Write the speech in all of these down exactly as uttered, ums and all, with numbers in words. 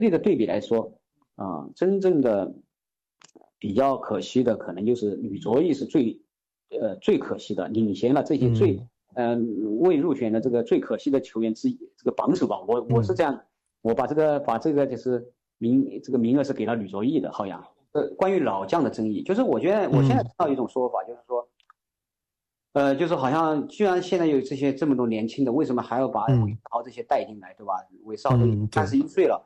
力的对比来说，啊、呃，真正的比较可惜的，可能就是吕卓义是最，呃，最可惜的，领衔了这些最，嗯、呃，未入选的这个最可惜的球员之一，这个榜首吧，我我是这样，我把这个把这个就是名这个名额是给了吕卓义的，好像。呃，关于老将的争议，就是我觉得我现在听到一种说法，就是说，呃，就是好像居然现在有这些这么多年轻的，为什么还要把韦世豪这些带进来，对吧？韦世豪都三十一岁了。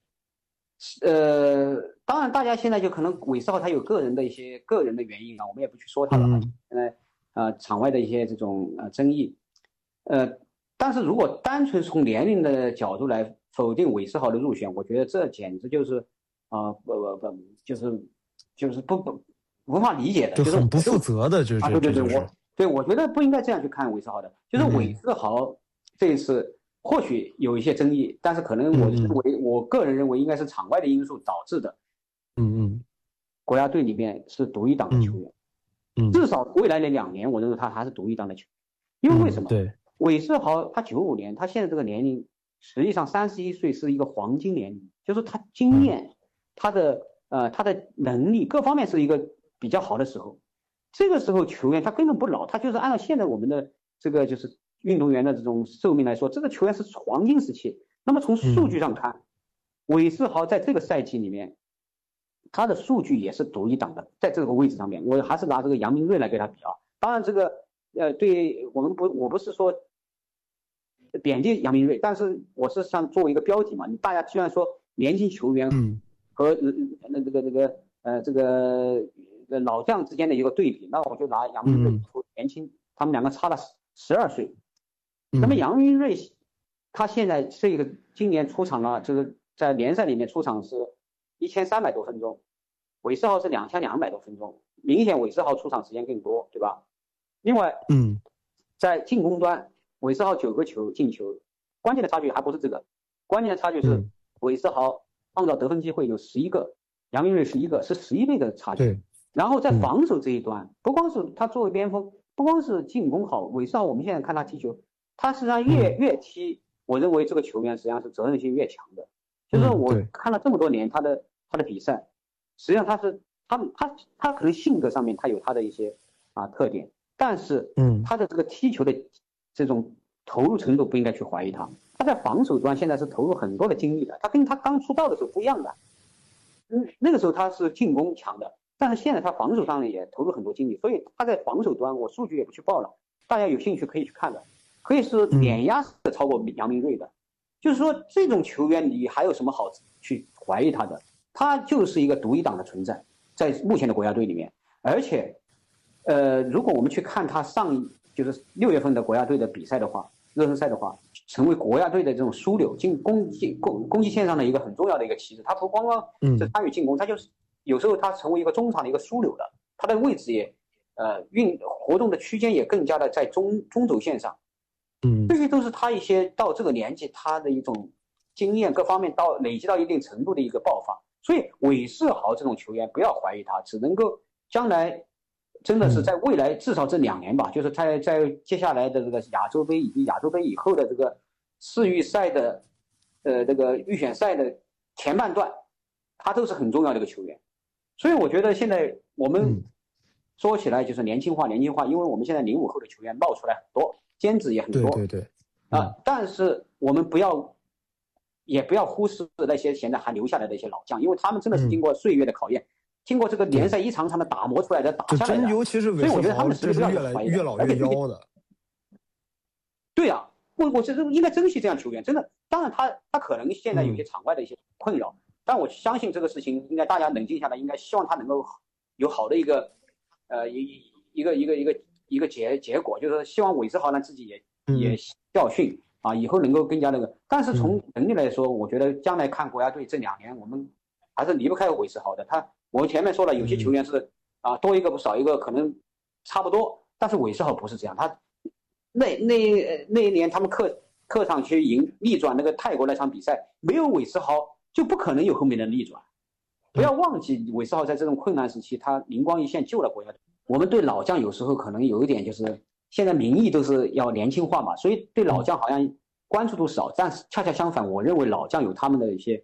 呃，当然，大家现在就可能韦世豪他有个人的一些个人的原因啊，我们也不去说他了。现在呃，场外的一些这种呃争议，呃，但是如果单纯从年龄的角度来否定韦世豪的入选，我觉得这简直就是啊不不不，就是就是不不无法理解的， 就很不负责的，就是啊，对对对，我对我觉得不应该这样去看韦世豪的，就是韦世豪这一次。或许有一些争议，但是可能我认为，嗯、我个人认为应该是场外的因素导致的。 嗯嗯， 国家队里面是独一档的球员， 嗯， 至少未来的两年，我认为他还是独一档的球员。因为为什么？ 嗯、对， 韦世豪他九五年，他现在这个年龄，实际上三十一岁是一个黄金年龄，就是他经验、嗯、他的呃他的能力各方面是一个比较好的时候。这个时候球员他根本不老，他就是按照现在我们的这个就是。运动员的这种寿命来说，这个球员是黄金时期。那么从数据上看，韦世豪在这个赛季里面，他的数据也是独一档的，在这个位置上面，我还是拿这个杨明锐来给他比啊。当然，这个呃，对我们不，我不是说贬低杨明锐，但是我是想作为一个标题嘛。大家既然说年轻球员和那这个这个呃这个老将之间的一个对比，那我就拿杨明锐和年轻，他们两个差了十二岁。那么杨明锐，他现在是一个今年出场了，就是在联赛里面出场是一千三百多分钟，韦世豪是两千两百多分钟，明显韦世豪出场时间更多，对吧？另外， 嗯， 在进攻端，韦世豪九个球进球，关键的差距还不是这个，关键的差距是韦世豪创造得分机会有十一个，杨明锐十一个，是十一倍的差距。然后在防守这一端，不光是他作为边锋，不光是进攻好，韦世豪我们现在看他踢球。他实际上越越踢，我认为这个球员实际上是责任心越强的。就是我看了这么多年他的他的比赛，实际上他是他他他可能性格上面他有他的一些啊特点，但是嗯他的这个踢球的这种投入程度不应该去怀疑他。他在防守端现在是投入很多的精力的，他跟他刚出道的时候不一样的。嗯，那个时候他是进攻强的，但是现在他防守上面也投入很多精力，所以他在防守端我数据也不去报了，大家有兴趣可以去看的。可以是碾压式超过杨明锐的，嗯、就是说这种球员你还有什么好去怀疑他的？他就是一个独一档的存在，在目前的国家队里面。而且，呃，如果我们去看他上就是六月份的国家队的比赛的话，热身赛的话，成为国家队的这种枢纽，进攻进攻攻击线上的一个很重要的一个旗帜。他不光光是参与进攻，他就是有时候他成为一个中场的一个枢纽了，他的位置也呃运活动的区间也更加的在中中轴线上。 嗯， 这些都是他一些到这个年纪他的一种经验各方面到累积到一定程度的一个爆发。所以韦世豪这种球员不要怀疑他，只能够将来真的是在未来至少这两年吧，就是在在接下来的这个亚洲杯以及亚洲杯以后的这个世预赛的呃这个预选赛的前半段，他都是很重要的一个球员。所以我觉得现在我们说起来就是年轻化年轻化，因为我们现在零五后的球员冒出来很多。尖子也很多， 对对对， 啊、呃，但是我们不要，也不要忽视那些现在还留下来的一些老将，因为他们真的是经过岁月的考验，嗯、经过这个联赛一场场的打磨出来的，打下来的。 尤其是韦世豪，所以我觉得他们是越来越老越妖的。 对呀、啊，我我是应该珍惜这样球员，真的。当然他他可能现在有些场外的一些困扰，嗯、但我相信这个事情应该大家冷静下来，应该希望他能够有好的一个呃一一个一个一个。一个结结果就是希望韦世豪呢自己也、嗯、也教训啊，以后能够更加那个。但是从能力来说，我觉得将来看国家队这两年，我们还是离不开韦世豪的。他我前面说了，有些球员是、嗯、啊多一个不少一个，可能差不多，但是韦世豪不是这样。他那那那一年他们客客场去赢逆转那个泰国那场比赛，没有韦世豪就不可能有后面的逆转。不要忘记韦世豪在这种困难时期，他灵光一现救了国家队。我们对老将有时候可能有一点就是现在民意都是要年轻化嘛，所以对老将好像关注度少，但是恰恰相反，我认为老将有他们的一些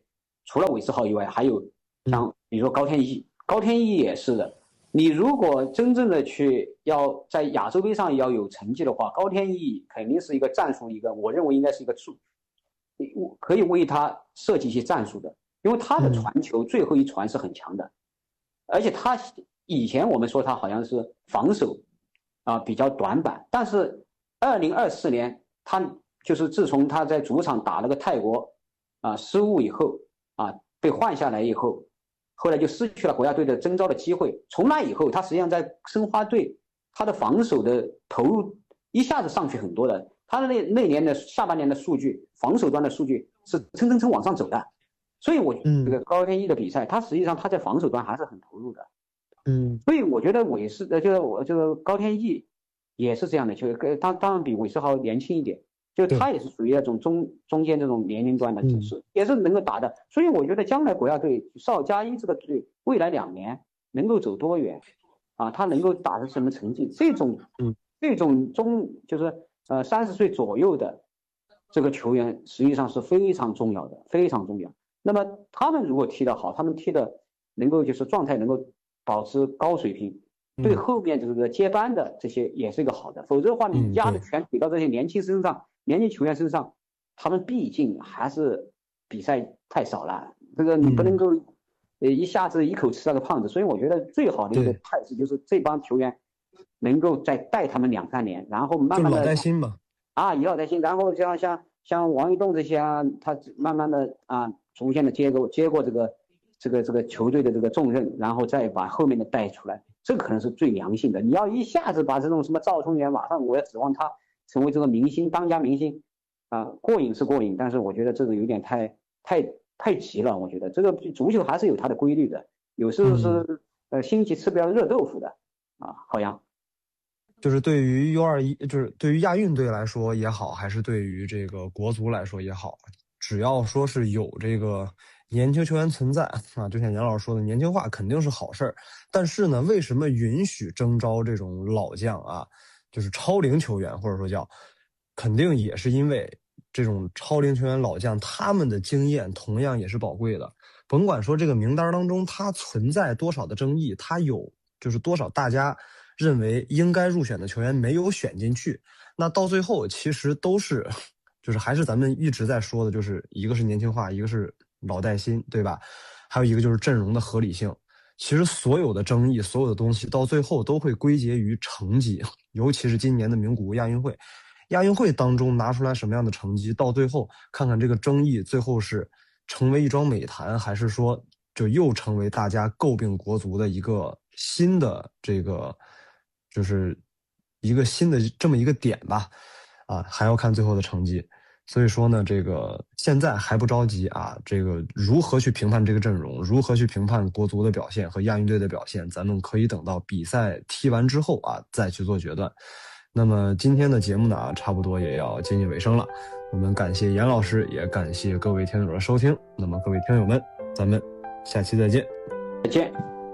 除了韦世豪以外，还有像比如说高天意，高天意也是的。你如果真正的去要在亚洲杯上要有成绩的话，高天意肯定是一个战术一个，我认为应该是一个数，可以为他设计一些战术的，因为他的传球最后一传是很强的，嗯、而且他以前我们说他好像是防守啊比较短板，但是二零二四年他就是自从他在主场打了个泰国啊失误以后啊被换下来以后。后来就失去了国家队的征召的机会。从那以后，他实际上在申花队，他的防守的投入一下子上去很多的。他的那那年的下半年的数据，防守端的数据是蹭蹭蹭往上走的。所以我这个高天意的比赛，他实际上他在防守端还是很投入的。 嗯， 所以我觉得韦世呃，就是我这个高天意也是这样的，就是当当然比韦世豪年轻一点。就他也是属于那种中中间这种年龄段的，就是、嗯、也是能够打的，所以我觉得将来国家队邵佳一这个队未来两年能够走多远，啊，他能够打成什么成绩？这种，嗯，这种中就是呃三十岁左右的这个球员，实际上是非常重要的，非常重要。那么他们如果踢得好，他们踢的能够就是状态能够保持高水平，对后面这个接班的这些也是一个好的。否则的话，你压的全给到这些年轻身上。年轻球员身上，他们毕竟还是比赛太少了，这个你不能够，呃，一下子一口吃那个胖子。所以我觉得最好的一个态势就是这帮球员能够再带他们两三年，然后慢慢的老带新嘛， 啊，以老带新，然后像像像王玉栋这些啊，他慢慢的啊，逐渐的接过接过这个这个这个球队的这个重任，然后再把后面的带出来，这个可能是最良性的。你要一下子把这种什么赵聪元，马上我要指望他。成为这个明星，当家明星，啊，过瘾是过瘾，但是我觉得这个有点太太太急了。我觉得这个足球还是有它的规律的，有时候是、嗯、呃心急吃不了热豆腐的，啊，好像。 就是对于 U 二十一，就是对于亚运队来说也好，还是对于这个国足来说也好，只要说是有这个年轻球员存在啊，就像杨老师说的，年轻化肯定是好事儿。但是呢，为什么允许征召这种老将啊？就是超龄球员，或者说叫，肯定也是因为这种超龄球员老将，他们的经验同样也是宝贵的。甭管说这个名单当中他存在多少的争议，他有就是多少大家认为应该入选的球员没有选进去，那到最后其实都是，就是还是咱们一直在说的，就是一个是年轻化，一个是老带新，对吧？还有一个就是阵容的合理性。其实所有的争议，所有的东西到最后都会归结于成绩，尤其是今年的名古屋亚运会，亚运会当中拿出来什么样的成绩，到最后看看这个争议最后是成为一桩美谈，还是说就又成为大家诟病国足的一个新的这个就是一个新的这么一个点吧，啊，还要看最后的成绩。所以说呢，这个现在还不着急啊，这个如何去评判这个阵容，如何去评判国足的表现和亚运队的表现，咱们可以等到比赛踢完之后啊，再去做决断。那么今天的节目呢，差不多也要接近尾声了，我们感谢严老师，也感谢各位听友的收听。那么各位听友们，咱们下期再见。 再见。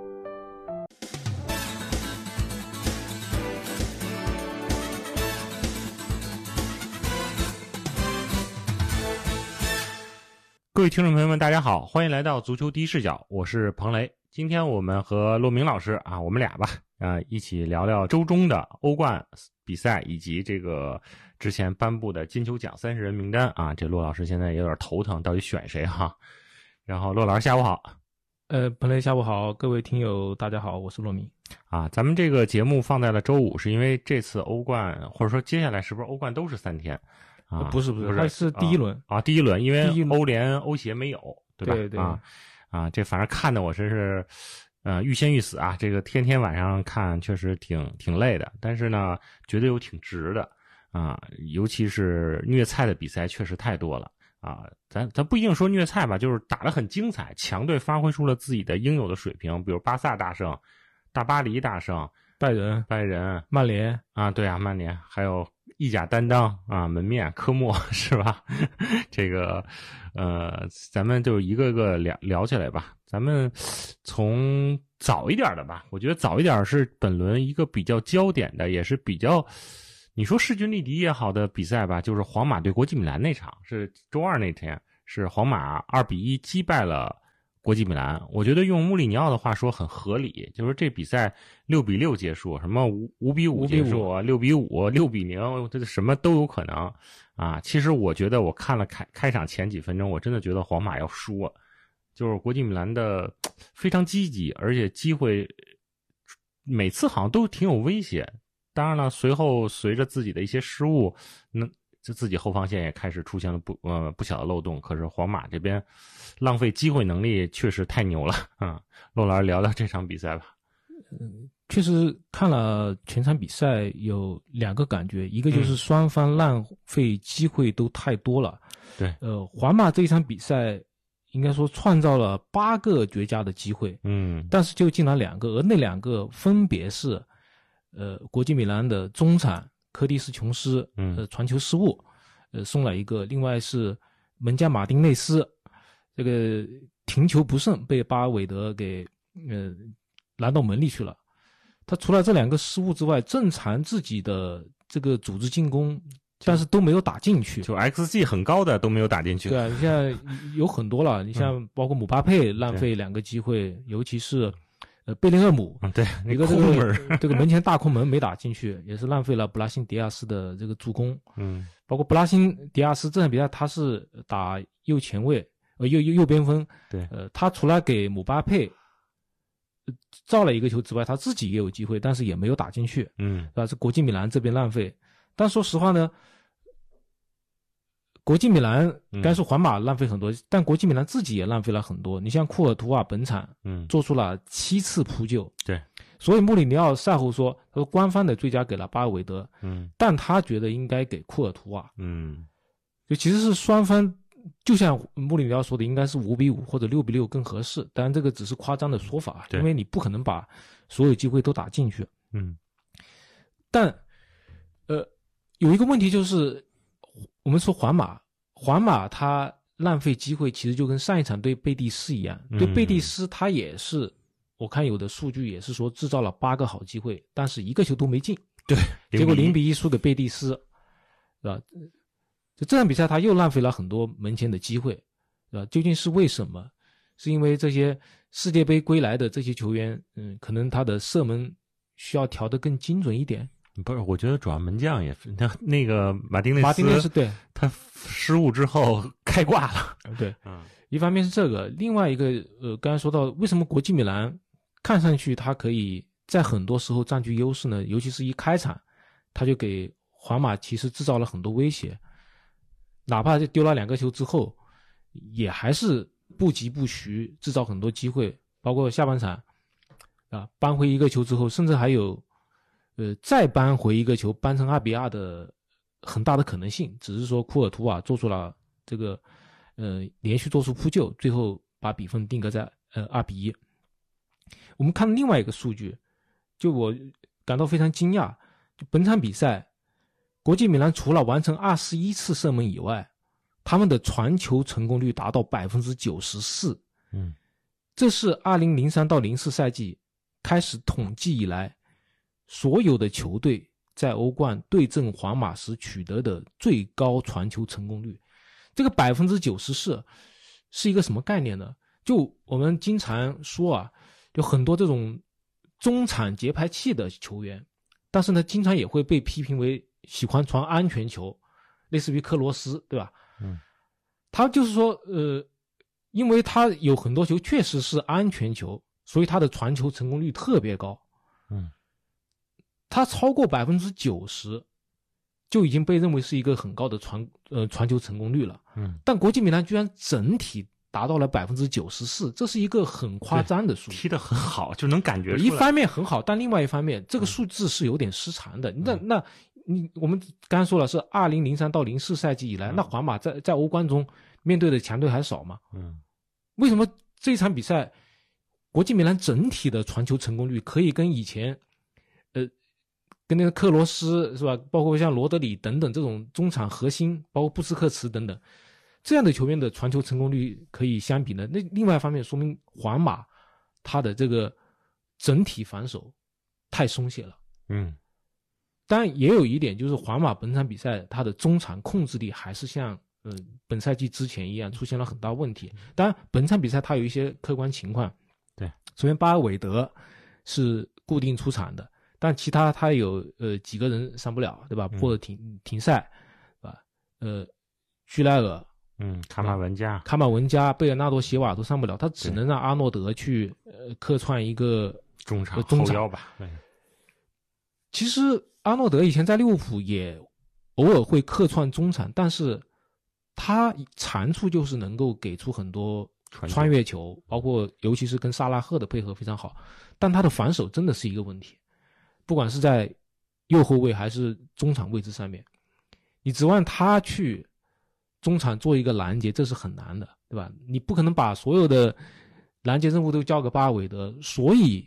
各位听众朋友们，大家好，欢迎来到足球第一视角，我是彭雷。今天我们和骆明老师啊，我们俩吧，啊，一起聊聊周中的欧冠比赛以及这个之前颁布的金球奖三十人名单啊。这骆老师现在有点头疼，到底选谁哈？然后骆老师下午好。 呃，彭雷下午好，各位听友大家好，我是骆明。 啊，咱们这个节目放在了周五，是因为这次欧冠或者说接下来是不是欧冠都是三天？啊， 不是不是，它是第一轮啊, 啊，第一轮，因为欧联、欧协没有，对吧？ 对对啊啊，这反正看的我真是，呃，欲仙欲死啊！这个天天晚上看，确实挺挺累的，但是呢，觉得又挺值的啊。尤其是虐菜的比赛，确实太多了啊。咱咱不一定说虐菜吧，就是打得很精彩，强队发挥出了自己的应有的水平，比如巴萨大胜、大巴黎大胜、 拜仁、 拜仁、 曼联啊，对啊，曼联还有。意甲担当啊，门面科莫是吧？这个，呃，咱们就一个个聊聊起来吧。咱们从早一点的吧，我觉得早一点是本轮一个比较焦点的，也是比较，你说势均力敌也好的比赛吧，就是皇马对国际米兰那场，是周二那天， 是皇马二比一击败了国际米兰。我觉得用穆里尼奥的话说很合理，就是这比赛六比六结束，什么五五比五结束啊，六比五、六比零，这什么都有可能啊。其实我觉得我看了开开场前几分钟，我真的觉得皇马要输了，就是国际米兰的非常积极，而且机会每次好像都挺有威胁。当然了，随后随着自己的一些失误，那就自己后防线也开始出现了不呃不小的漏洞。可是皇马这边浪费机会能力确实太牛了啊！骆老师聊聊这场比赛吧。 嗯，确实看了全场比赛有两个感觉，一个就是双方浪费机会都太多了。 对， 呃，皇马这一场比赛应该说创造了八个绝佳的机会， 嗯， 但是就进了两个，而那两个分别是，呃，国际米兰的中场柯蒂斯琼斯， 嗯， 呃，传球失误，呃，送了一个；另外是门将马丁内斯，这个停球不慎被巴尔韦德给呃拦到门里去了。他除了这两个失误之外，正常自己的这个组织进攻，但是都没有打进去， 就 X G 很高的都没有打进去。 对啊，你像有很多了，你像包括姆巴佩浪费两个机会，嗯、尤其是呃贝林厄姆， 嗯、对， 一个这个这个门前大空门没打进去，也是浪费了布拉辛迪亚斯的这个助攻。 嗯， 包括布拉辛迪亚斯这场比赛他是打右前卫，呃右右右边锋， 对， 呃他除了给姆巴佩造了一个球之外，他自己也有机会，但是也没有打进去。 嗯， 对吧？是国际米兰这边浪费，但说实话呢。国际米兰该说皇马浪费很多、嗯，但国际米兰自己也浪费了很多。你像库尔图瓦本场，嗯，做出了七次扑救， 对。 所以穆里尼奥赛后说，他说官方的最佳给了巴尔韦德， 嗯， 但他觉得应该给库尔图瓦， 嗯， 就其实是双方，就像穆里尼奥说的，应该是五比五或者六比六更合适。当然这个只是夸张的说法，因为你不可能把所有机会都打进去。 嗯， 但，呃，有一个问题就是。我们说皇马，皇马他浪费机会，其实就跟上一场对贝蒂斯一样。 嗯、 对贝蒂斯，他也是，我看有的数据也是说制造了八个好机会，但是一个球都没进。 对， 结果零比一输给贝蒂斯，是吧？就这场比赛他又浪费了很多门前的机会，是吧？究竟是为什么？是因为这些世界杯归来的这些球员，嗯，可能他的射门需要调得更精准一点。 不是，我觉得主要门将也那那个马丁内斯， 马丁内斯对他失误之后开挂了。 对，嗯，一方面是这个，另外一个呃，刚才说到为什么国际米兰看上去他可以在很多时候占据优势呢？尤其是一开场，他就给皇马其实制造了很多威胁，哪怕丢了两个球之后，也还是不疾不徐制造很多机会，包括下半场啊扳回一个球之后，甚至还有。呃，再扳回一个球，扳成二比二的很大的可能性，只是说库尔图瓦做出了这个，呃，连续做出扑救，最后把比分定格在呃二比一。我们看另外一个数据，就我感到非常惊讶，就本场比赛，国际米兰除了完成二十一次射门以外，他们的传球成功率达到百分之九十四， 嗯， 这是二零零三到零四赛季开始统计以来。所有的球队在欧冠对阵皇马时取得的最高传球成功率，这个 百分之九十四 是一个什么概念呢？就我们经常说啊，有很多这种中场节拍器的球员，但是呢，经常也会被批评为喜欢传安全球，类似于克罗斯，对吧？ 嗯， 他就是说，呃，因为他有很多球确实是安全球，所以他的传球成功率特别高。 嗯。 他超过 百分之九十 就已经被认为是一个很高的传呃传球成功率了。 嗯， 但国际米兰居然整体达到了 百分之九十四， 这是一个很夸张的数据。 踢得很好，就能感觉出来。 一方面很好，但另外一方面这个数字是有点失常的。嗯、那那你我们刚才说了是二零零三到零四赛季以来，嗯、那皇马在在欧冠中面对的强队还少吗？ 嗯， 为什么这场比赛国际米兰整体的传球成功率可以跟以前呃跟那个克罗斯是吧，包括像罗德里等等这种中场核心，包括布斯克茨等等这样的球员的传球成功率可以相比呢？那另外一方面说明皇马他的这个整体防守太松懈了。 嗯， 当然也有一点就是皇马本场比赛他的中场控制力还是向呃本赛季之前一样出现了很大问题。当然本场比赛它有一些客观情况， 对， 首先巴尔韦德是固定出场的，但其他他有呃几个人上不了，对吧？或者停、嗯、停赛，对吧？呃，居莱尔， 嗯，卡马文加、 卡马文加、贝尔纳多·席瓦都上不了，他只能让阿诺德去呃客串一个中场、 呃、中场后腰吧。对， 其实阿诺德以前在利物浦也偶尔会客串中场，但是他长处就是能够给出很多穿越球，包括尤其是跟萨拉赫的配合非常好，但他的防守真的是一个问题，不管是在右后卫还是中场位置上面，你指望他去中场做一个拦截，这是很难的，对吧？你不可能把所有的拦截任务都交给巴尔韦德，所以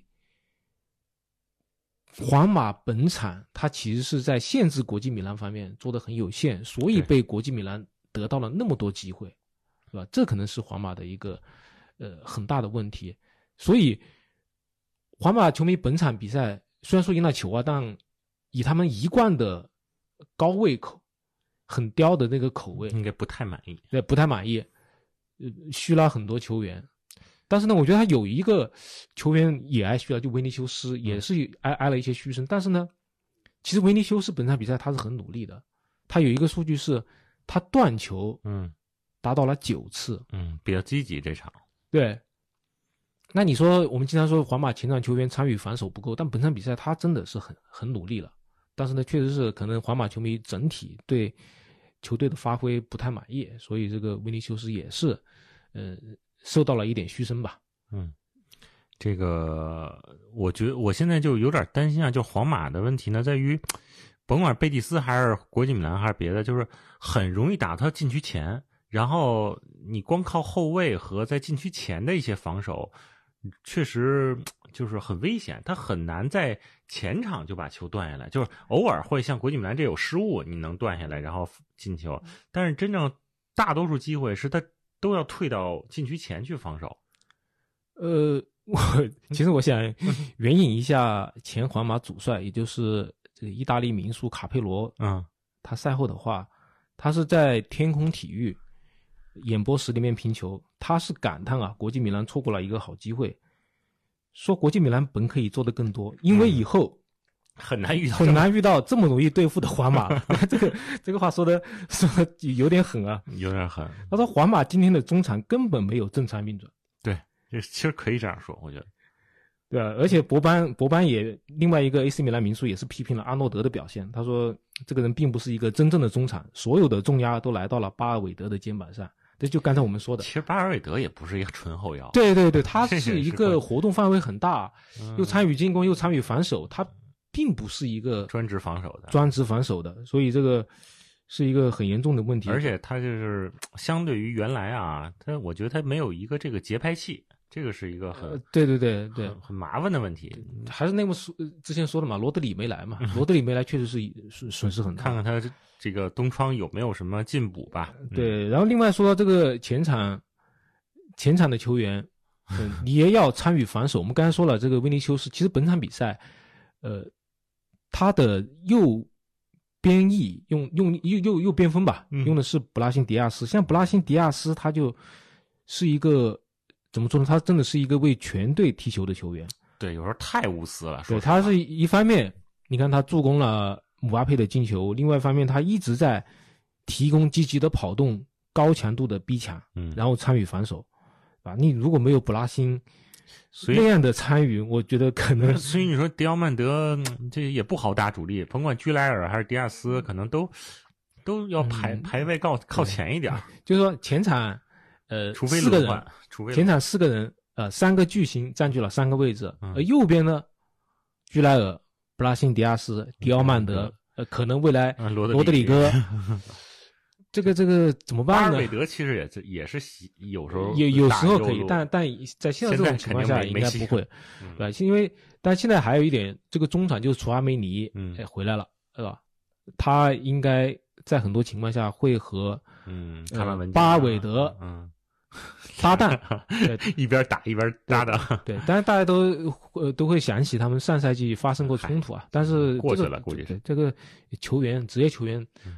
皇马本场他其实是在限制国际米兰方面做得很有限，所以被国际米兰得到了那么多机会，对吧？这可能是皇马的一个呃很大的问题。所以皇马球迷本场比赛虽然说赢了球啊，但以他们一贯的高胃口、很刁的那个口味， 应该不太满意。 对，不太满意，呃，虚了很多球员。但是呢，我觉得他有一个球员也挨虚了，就维尼修斯也是挨挨了一些嘘声。但是呢，其实维尼修斯本场比赛他是很努力的，他有一个数据是他断球， 嗯， 达到了九次， 嗯，比较积极这场。 对。那你说我们经常说皇马前场球员参与防守不够，但本场比赛他真的是很很努力了。但是呢，确实是可能皇马球迷整体对球队的发挥不太满意，所以这个维尼修斯也是，呃。受到了一点嘘声吧。 嗯，这个我觉得我现在就有点担心啊，就皇马的问题呢，在于甭管贝蒂斯还是国际米兰还是别的，就是很容易打到禁区前，然后你光靠后卫和在禁区前的一些防守，确实就是很危险，他很难在前场就把球断下来，就是偶尔会像国际米兰这有失误，你能断下来然后进球，但是真正大多数机会是他都要退到禁区前去防守。 呃，我其实我想援引一下前皇马主帅，也就是这个意大利名宿卡佩罗， 嗯， 他赛后的话，他是在天空体育演播室里面评球，他是感叹啊，国际米兰错过了一个好机会，说国际米兰本可以做得更多，因为以后。 嗯很难遇到， 很难遇到这么容易对付的皇马。这个这个话说的说的有点狠啊， 有点狠。 他说皇马今天的中场根本没有正常运转。 对，这其实可以这样说，我觉得。 对啊，而且博班博班也另外一个 A C 米兰名宿也是批评了阿诺德的表现。他说这个人并不是一个真正的中场，所有的重压都来到了巴尔韦德的肩膀上。这就刚才我们说的， 其实巴尔韦德也不是一个纯后腰。 对对对，他是一个活动范围很大，又参与进攻又参与防守，他。并不是一个专职防守的， 专职防守的，所以这个是一个很严重的问题。 而且他就是相对于原来啊，他我觉得他没有一个这个节拍器，这个是一个很、 呃、对对对对很, 很麻烦的问题。 还是那么说之前说的嘛，罗德里没来嘛，罗德里没来确实是损损失很大。 看看他这个东窗有没有什么进补吧。 对，然后另外说到这个前场前场的球员，嗯，你也要参与防守。我们刚才说了，这个维尼修斯其实本场比赛，呃。他的右边翼用用右右右边锋吧、嗯，用的是布拉辛迪亚斯。像布拉辛迪亚斯，他就是一个怎么说呢？他真的是一个为全队踢球的球员。 对，有时候太无私了。 对，他是一方面，你看他助攻了姆巴佩的进球，另外一方面他一直在提供积极的跑动、高强度的逼抢， 嗯， 然后参与防守，啊，你如果没有布拉辛。 所以那样的参与，我觉得可能。 所以你说迪奥曼德这也不好打主力，甭管居莱尔还是迪亚斯，可能都都要排、嗯、排位靠靠前一点。 就是说前场，呃， 除非四个人， 除非前场四个人，呃，三个巨星占据了三个位置， 嗯、 而右边呢，居莱尔、布拉辛迪亚斯、迪奥曼德，呃，可能未来罗德里戈。这个这个怎么办呢？ 巴尔韦德其实也是也是有时候有有时候可以，但但在现在这种情况下应该不会，对吧？因为但现在还有一点，这个中场就是楚阿梅尼， 嗯， 哎回来了，对吧？他应该在很多情况下会和嗯呃巴尔韦德嗯搭档，对， 一边打一边搭档， 对。当然大家都呃都会想起他们上赛季发生过冲突啊，但是过去了，估计是这个球员职业球员。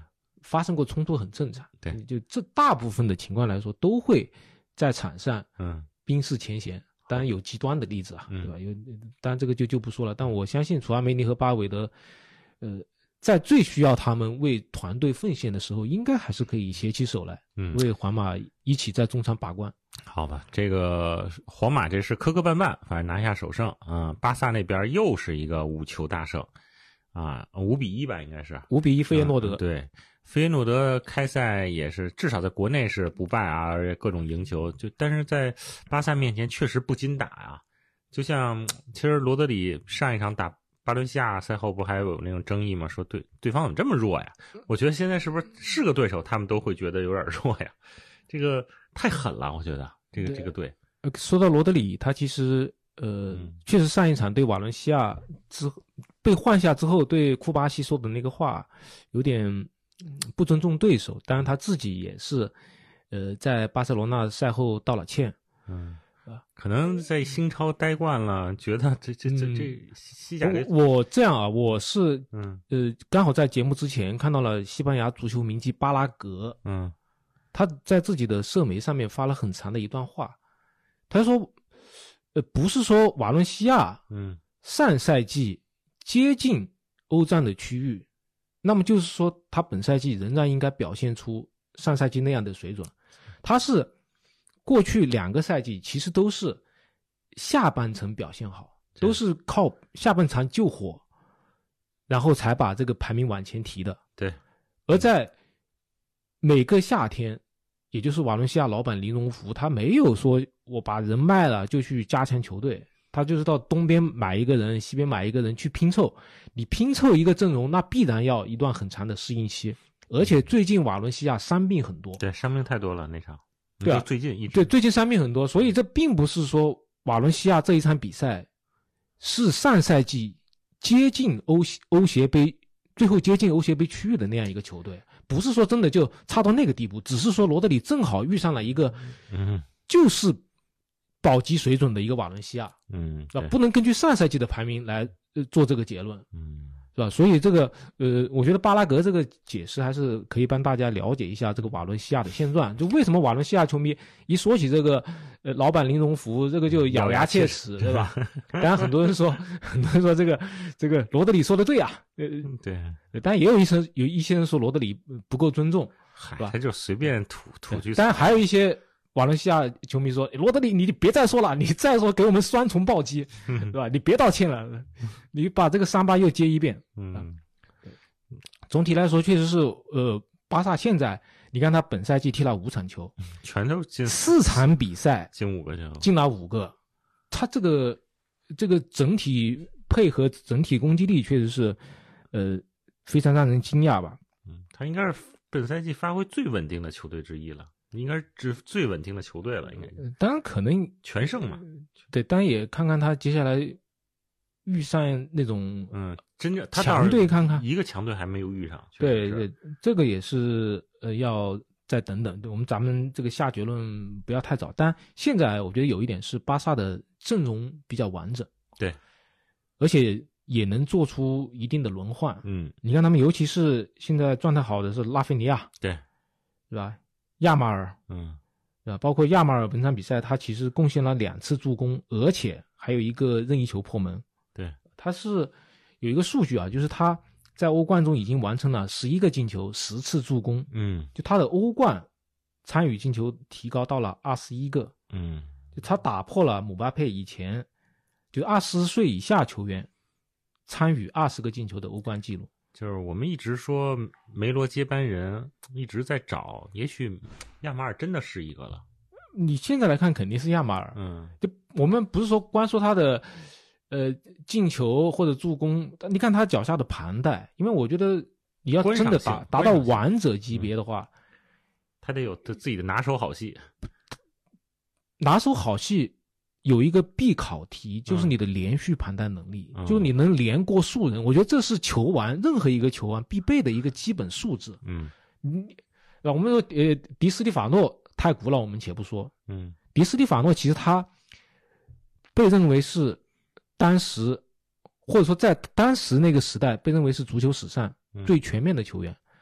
发生过冲突很正常。 对， 就这大部分的情况来说，都会在场上嗯冰释前嫌。当然有极端的例子啊， 嗯、 对吧？有，当然这个就就不说了。但我相信楚阿梅尼和巴韦德，呃，在最需要他们为团队奉献的时候，应该还是可以携起手来，嗯，为皇马一起在中场把关。 好吧，这个皇马这是磕磕绊绊，反正拿下首胜啊、嗯。巴萨那边又是一个五球大胜啊，五比一吧，应该是五比一，费耶诺德、 嗯。对，费耶诺德开赛也是至少在国内是不败啊，而且各种赢球，就但是在巴萨面前确实不禁打啊。就像其实罗德里上一场打巴伦西亚赛后不还有那种争议吗？说对对方怎么这么弱呀？我觉得现在是不是是个对手，他们都会觉得有点弱呀？这个太狠了，我觉得这个这个队。 呃，说到罗德里，他其实呃、嗯，确实上一场对瓦伦西亚之后被换下之后，对库巴西说的那个话有点不尊重对手。当然他自己也是，呃，在巴塞罗那赛后道了歉。 嗯，可能在新超待惯了，觉得这这这这西甲队、 嗯。我这样啊，我是嗯呃，刚好在节目之前看到了西班牙足球名记巴拉格。 嗯。 他在自己的社媒上面发了很长的一段话，他说，呃，不是说瓦伦西亚， 嗯， 上赛季接近欧战的区域，那么就是说他本赛季仍然应该表现出上赛季那样的水准。他是过去两个赛季其实都是下半程表现好，都是靠下半场救火，然后才把这个排名往前提的。 对， 而在每个夏天，也就是瓦伦西亚老板林荣福，他没有说我把人卖了就去加强球队，他就是到东边买一个人，西边买一个人去拼凑。你拼凑一个阵容，那必然要一段很长的适应期。而且最近瓦伦西亚伤病很多， 对，伤病太多了那场。 对啊， 最近一直对最近伤病很多，所以这并不是说瓦伦西亚这一场比赛是上赛季接近欧欧协杯，最后接近欧协杯区域的那样一个球队。不是说真的就差到那个地步，只是说罗德里正好遇上了一个， 嗯， 就是保级水准的一个瓦伦西亚， 嗯， 是吧？不能根据上赛季的排名来、呃、做这个结论， 嗯， 是吧？所以这个呃，我觉得巴拉格这个解释还是可以帮大家了解一下这个瓦伦西亚的现状。就为什么瓦伦西亚球迷一说起这个呃老板林荣福，这个就咬牙切齿，对吧？当然很多人说，很多人说这个这个罗德里说的对啊，呃， 对。 但也有一些有一些人说罗德里不够尊重， 是吧？ 他就随便吐吐句。 当然还有一些瓦伦西亚球迷说，罗德里你别再说了，你再说给我们双重暴击，对吧？你别道歉了，你把这个伤疤又接一遍。 嗯， 总体来说确实是，呃，巴萨现在你看他本赛季踢了五场球， 全都进四场比赛进五个球， 进了五个，他这个这个整体配合整体攻击力确实是，呃。非常让人惊讶吧？ 嗯，他应该是本赛季发挥最稳定的球队之一了，应该是最稳定的球队了，应该。 当然可能全胜嘛。 对，当然也看看他接下来遇上那种嗯，真正他强队看看， 一个强队还没有遇上。 对对，这个也是呃要再等等。对我们咱们这个下结论不要太早。但现在我觉得有一点是巴萨的阵容比较完整， 对， 而且。也能做出一定的轮换， 嗯， 你看他们，尤其是现在状态好的是拉菲尼亚， 对， 是吧？亚马尔， 嗯， 是吧？包括亚马尔本场比赛，他其实贡献了两次助攻，而且还有一个任意球破门。 对， 他是有一个数据啊，就是他在欧冠中已经完成了十一个进球，十次助攻， 嗯， 就他的欧冠参与进球提高到了二十一个， 嗯， 就他打破了姆巴佩以前就二十岁以下球员参与二十个进球的欧冠纪录。 就是我们一直说梅罗接班人，一直在找，也许亚马尔真的是一个了。 你现在来看肯定是亚马尔， 嗯， 就我们不是说光说他的呃进球或者助攻，你看他脚下的盘带，因为我觉得你要真的达达到王者级别的话， 嗯，他得有他自己的拿手好戏。 拿手好戏有一个必考题，就是你的连续盘带能力， 嗯， 就是你能连过数人，我觉得这是球王任何一个球王必备的一个基本素质。 嗯， 我们说呃迪斯蒂法诺太古老，我们且不说， 嗯， 迪斯蒂法诺其实他被认为是当时或者说在当时那个时代被认为是足球史上最全面的球员，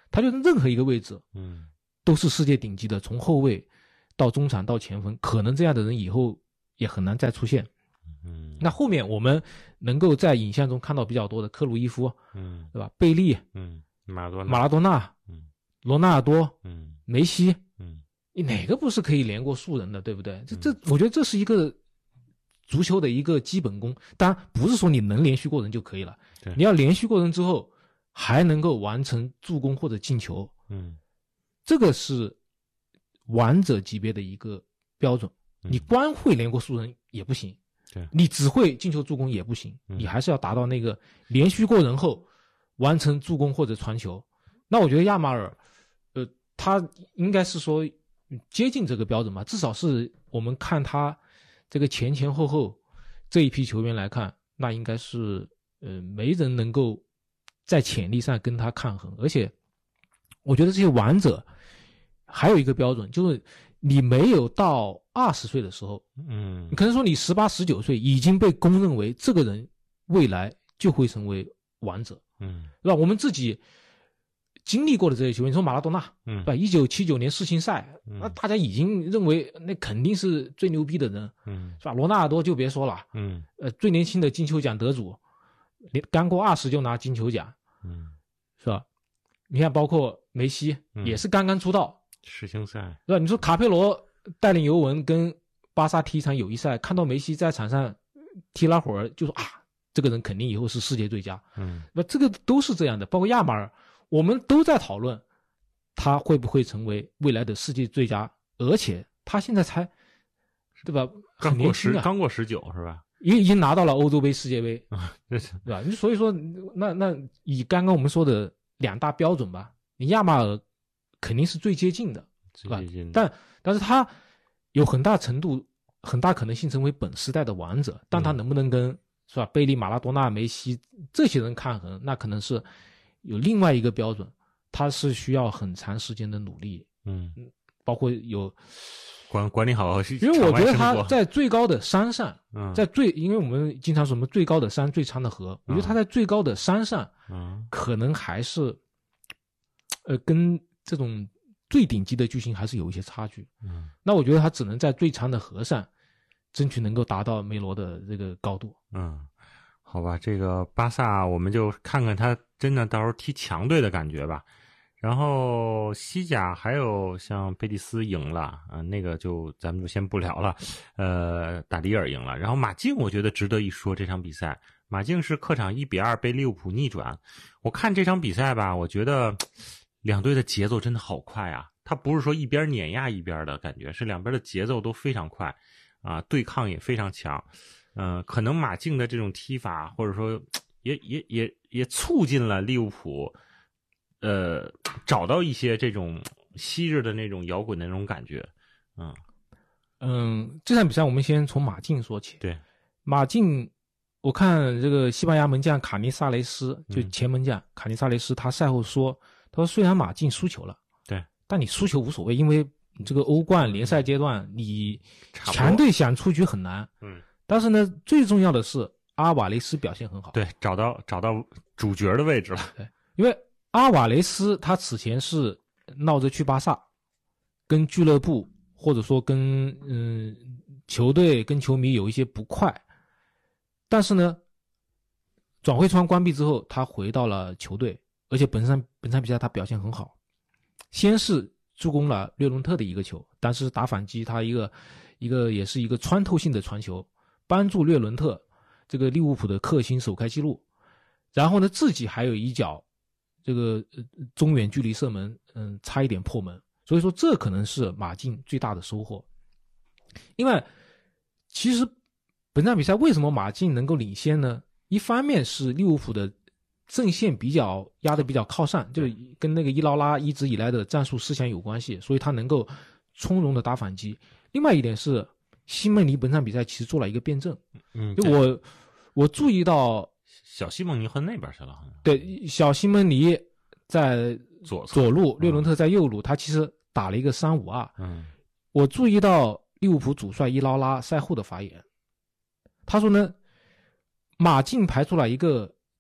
他就任何一个位置， 嗯， 都是世界顶级的，从后卫到中场到前锋，可能这样的人以后也很难再出现。 嗯， 那后面我们能够在影像中看到比较多的克鲁伊夫， 嗯， 对吧？贝利， 嗯，马拉多纳， 马拉多纳， 嗯， 罗纳尔多， 嗯， 梅西， 嗯， 哪个不是可以连过数人的，对不对？这这，我觉得这是一个足球的一个基本功。当然，不是说你能连续过人就可以了，你要连续过人之后，还能够完成助攻或者进球， 嗯， 这个是王者级别的一个标准。你光会连过数人也不行。 对， 你只会进球助攻也不行， 嗯、 你还是要达到那个连续过人后完成助攻或者传球。那我觉得亚马尔，呃，他应该是说接近这个标准吧，至少是我们看他这个前前后后这一批球员来看，那应该是呃没人能够在潜力上跟他抗衡。而且我觉得这些王者还有一个标准，就是你没有到二十岁的时候， 嗯， 你可能说你十八、十九岁已经被公认为这个人未来就会成为王者， 嗯， 对吧？我们自己经历过的这些球员，你说马拉多纳， 嗯， 对吧？一九七九年世青赛， 嗯、 那大家已经认为那肯定是最牛逼的人， 嗯， 是吧？罗纳尔多就别说了， 嗯， 呃，最年轻的金球奖得主，连刚过二十就拿金球奖， 嗯， 是吧？你看，包括梅西、 嗯、 也是刚刚出道， 世青赛， 对吧？你说卡佩罗带领尤文跟巴萨踢一场友谊赛，看到梅西在场上踢了会儿，就说啊，这个人肯定以后是世界最佳。 嗯， 那这个都是这样的，包括亚马尔，我们都在讨论他会不会成为未来的世界最佳，而且他现在才，对吧？ 刚过十， 啊、 刚过十九是吧？ 已已经拿到了欧洲杯、世界杯， 啊，对吧？所以说，那那以刚刚我们说的两大标准吧，你亚马尔肯定是最接近的， 最接近的， 但但是他有很大程度、很大可能性成为本时代的王者，但他能不能跟、嗯、是吧贝利、马拉多纳、梅西这些人抗衡，那可能是有另外一个标准，他是需要很长时间的努力， 嗯， 包括有管管理好， 因为我觉得他在最高的山上， 嗯， 在最，因为我们经常说什么最高的山最长的河，我觉得他在最高的山上， 嗯， 可能还是，呃，跟这种最顶级的巨星还是有一些差距， 嗯， 那我觉得他只能在最长的河上，争取能够达到梅罗的这个高度。 嗯，好吧，这个巴萨我们就看看他真的到时候踢强队的感觉吧。然后西甲还有像贝蒂斯赢了啊、呃，那个就咱们就先不聊了。呃，达里尔赢了，然后马竞我觉得值得一说，这场比赛马竞是客场一比二被利物浦逆转。我看这场比赛吧，我觉得两队的节奏真的好快啊！他不是说一边碾压一边的感觉，是两边的节奏都非常快啊，对抗也非常强。嗯、呃，可能马竞的这种踢法，或者说也也也也促进了利物浦。呃，找到一些这种昔日的那种摇滚的那种感觉，嗯嗯，这场比赛我们先从马竞说起。 对， 马竞，我看这个西班牙门将卡尼萨雷斯，就前门将、嗯、卡尼萨雷斯，他赛后说，他说虽然马竞输球了， 对， 但你输球无所谓，因为你这个欧冠联赛阶段，你全队想出局很难。 嗯， 但是呢，最重要的是阿瓦雷斯表现很好， 对，找到找到主角的位置了。 对，因为阿瓦雷斯他此前是闹着去巴萨，跟俱乐部或者说跟嗯球队跟球迷有一些不快，但是呢，转会窗关闭之后，他回到了球队，而且本场本场比赛他表现很好，先是助攻了略伦特的一个球，但是打反击他一个一个也是一个穿透性的传球，帮助略伦特这个利物浦的克星首开纪录，然后呢自己还有一脚。这个中远距离射门，嗯，差一点破门，所以说这可能是马竞最大的收获。另外，其实本场比赛为什么马竞能够领先呢？一方面是利物浦的阵线比较压得比较靠上，就跟那个伊劳拉一直以来的战术思想有关系，所以他能够从容的打反击。另外一点是西蒙尼本场比赛其实做了一个辩证， 嗯， 就我我注意到。 小西蒙尼和那边去了， 对，小西蒙尼在左左路，略伦特在右路，他其实打了一个三五二。 嗯， 我注意到利物浦主帅伊劳拉赛后的发言，他说呢，马竞排出了一个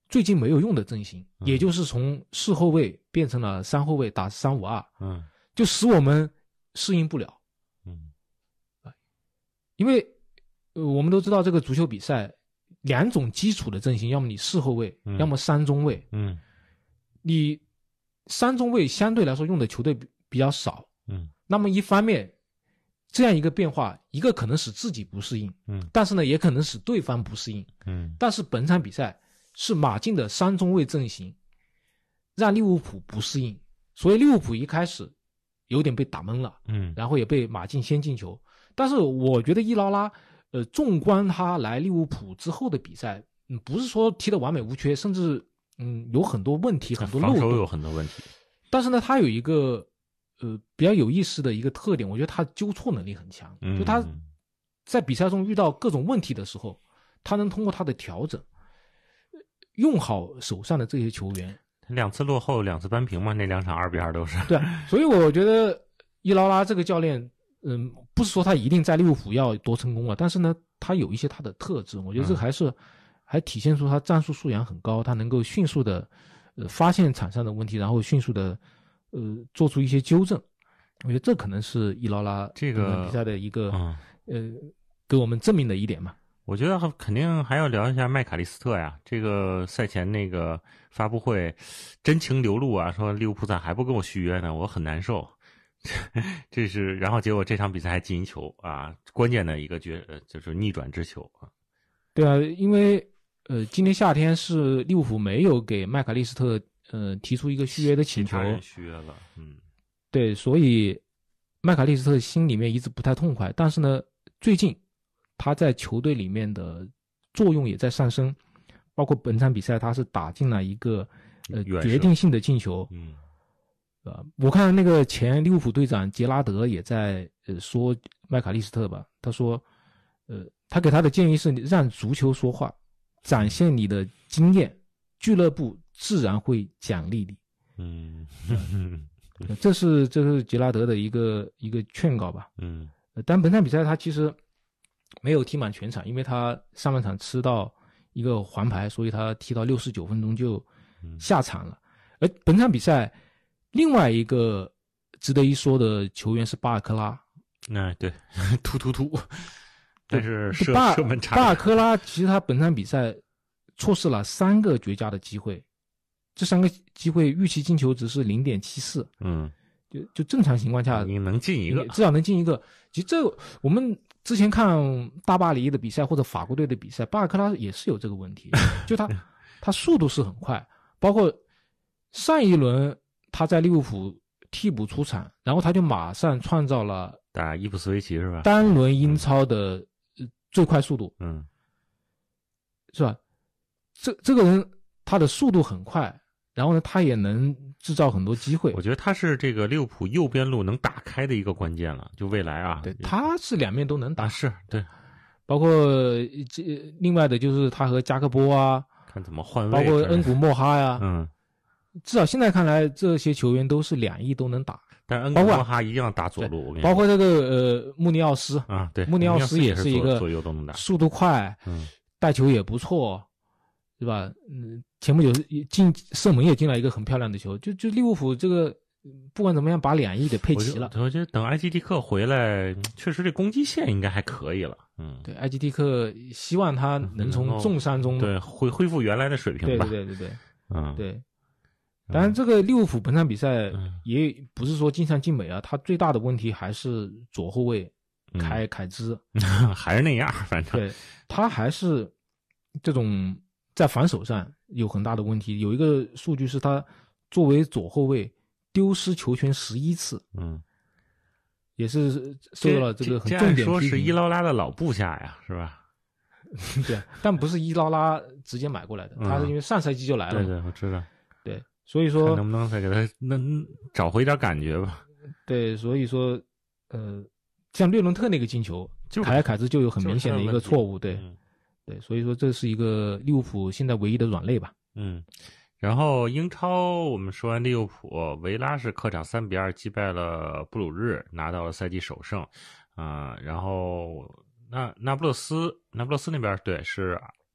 最近没有用的阵型， 嗯、 也就是从四后卫变成了三后卫打三五二， 嗯， 就使我们适应不了。 嗯， 因为、呃、我们都知道这个足球比赛两种基础的阵型，要么你四后卫， 嗯、 要么三中卫。 嗯， 你三中卫相对来说用的球队比比较少。 嗯， 那么一方面这样一个变化，一个可能使自己不适应， 嗯， 但是呢也可能使对方不适应。 嗯， 但是本场比赛是马竞的三中卫阵型让利物浦不适应，所以利物浦一开始有点被打懵了， 嗯， 然后也被马竞先进球。但是我觉得伊劳拉呃，纵观他来利物浦之后的比赛，嗯，不是说踢得完美无缺，甚至嗯有很多问题，很多漏洞， 防守有很多问题。 但是呢，他有一个呃比较有意思的一个特点，我觉得他纠错能力很强， 嗯、 就他在比赛中遇到各种问题的时候，他能通过他的调整用好手上的这些球员。 两次落后两次扳平嘛，那两场二比二都是。 对，所以我觉得伊劳拉这个教练嗯，不是说他一定在利物浦要多成功了，但是呢他有一些他的特质，我觉得这还是、嗯、还体现出他战术素养很高，他能够迅速的呃发现场上的问题，然后迅速的呃做出一些纠正。我觉得这可能是伊劳拉这个比赛的一个、 嗯、 呃给我们证明的一点嘛。 我觉得肯定还要聊一下麦卡利斯特呀，这个赛前那个发布会真情流露啊，说利物浦咋还不跟我续约呢，我很难受。这是，然后结果这场比赛还进一球啊，关键的一个决就是逆转之球啊。 对啊，因为呃，今年夏天是利物浦没有给麦卡利斯特呃提出一个续约的请求， 续约了，嗯， 对，所以麦卡利斯特心里面一直不太痛快。但是呢，最近他在球队里面的作用也在上升，包括本场比赛他是打进了一个呃决定性的进球， 嗯。 呃，我看那个前利物浦队长杰拉德也在呃说麦卡利斯特吧，他说，呃，他给他的建议是让足球说话，展现你的经验，俱乐部自然会奖励你。 嗯， 这是这是杰拉德的一个一个劝告吧。 嗯， 呃，但本场比赛他其实没有踢满全场，因为他上半场吃到一个黄牌，所以他踢到六十九分钟就下场了。而本场比赛另外一个值得一说的球员是巴尔科拉。 哎，对，突突突，但是射巴射门差。 巴尔科拉其实他本场比赛错失了三个绝佳的机会，这三个机会预期进球值是 零点七四。 嗯， 就就正常情况下你能进一个， 至少能进一个。其实这我们之前看大巴黎的比赛或者法国队的比赛，巴尔科拉也是有这个问题，就他他速度是很快，包括上一轮他在利物浦替补出场，然后他就马上创造了打伊普斯维奇是吧？ 单轮英超的最快速度， 嗯， 是吧？这这个人他的速度很快，然后呢，他也能制造很多机会。 我觉得他是这个利物浦右边路能打开的一个关键了，就未来啊， 对，他是两面都能打， 啊、是对， 包括这另外的就是他和加克波啊， 看怎么换位， 包括恩古莫哈呀， 嗯。 至少现在看来，这些球员都是两翼都能打。 但恩古莫哈一定要打左路， 包括这个呃穆尼奥斯啊，对， 穆尼奥斯也是一个左右都能打， 速度快， 嗯， 带球也不错，对吧？嗯，前不久进射门也进了一个很漂亮的球，就就利物浦这个不管怎么样把两翼给配齐了。 我, 我觉得等埃基蒂克回来，确实这攻击线应该还可以了。嗯， 对，埃基蒂克希望他能从重伤中、 嗯、对恢恢复原来的水平吧。 对对对对对， 嗯对。当然，这个利物浦本场比赛也不是说尽善尽美啊，他最大的问题还是左后卫凯嗯、 凯兹， 还是那样，反正对他还是这种在防守上有很大的问题。有一个数据是他作为左后卫丢失球权十一次， 嗯， 也是受到了这个很重点批评。 说是伊劳拉的老部下呀，是吧？ 对，但不是伊劳拉直接买过来的， 嗯、 他是因为上赛季就来了。 对对，我知道。 对。所以说能不能再给他能找回一点感觉吧？ 对，所以说，呃，像略伦特那个进球，凯尔凯兹就有很明显的一个错误，对， 嗯、 对，所以说这是一个利物浦现在唯一的软肋吧。 嗯，然后英超我们说完利物浦，维拉是客场三比二击败了布鲁日，拿到了赛季首胜啊、呃。然后那那不勒斯，那不勒斯那边对是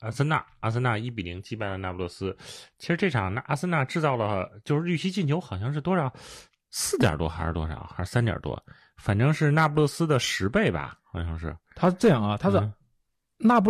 阿森纳，阿森纳一比零击败了那不勒斯。其实这场那阿森纳制造了就是预期进球好像是多少，四点多还是多少，还是三点多，反正是那不勒斯的十倍吧，好像是。 他是这样啊，他是那不